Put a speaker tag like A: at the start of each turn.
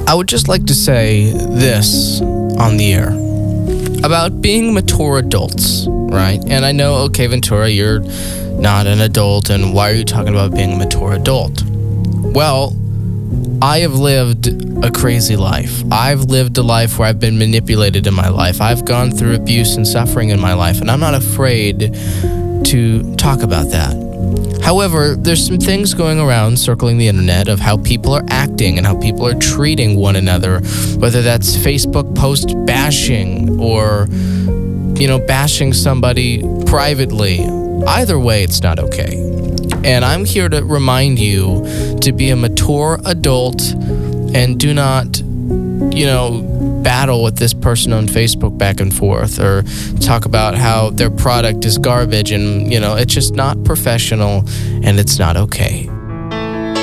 A: I would just like to say this on the air about being mature adults, right? And I know, okay, Ventura, you're not an adult, and why are you talking about being a mature adult? Well, I have lived a crazy life. I've lived a life where I've been manipulated in my life. I've gone through abuse and suffering in my life, and I'm not afraid to talk about that. However, there's some things going around circling the internet of how people are acting and how people are treating one another, whether that's Facebook post bashing or, bashing somebody privately. Either way, it's not okay. And I'm here to remind you to be a mature adult and do not, battle with this person on Facebook back and forth or talk about how their product is garbage and, it's just not professional and it's not okay.